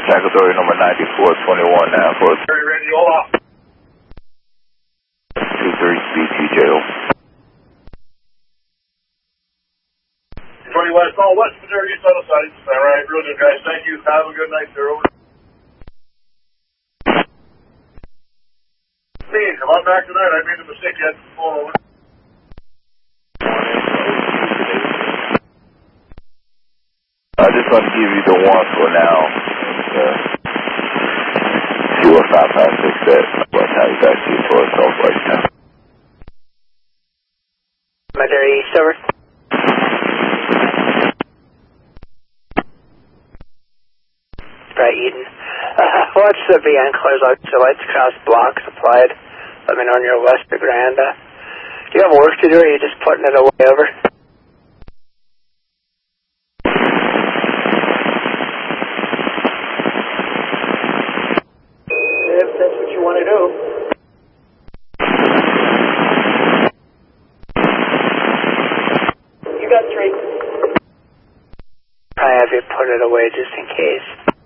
Track authority number 9421 now for ready, hold off. 23BTJO. 20 West, call West Missouri, East Tuttle Side. All right, real good, guys. Thank you. Have a good night, sir. Over. Steve, if I'm back tonight, I made a mistake. You had the phone over. I just want to give you the one for now. See what 556 said. What time you guys see for yourself right now? Missouri East, over. Right, Eden. What's the VN clears out? So lights across blocks applied. Let me know on your west veranda. Do you have work to do, or are you just putting it away over? If that's what you want to do. You got 3. I have you put it away just in case.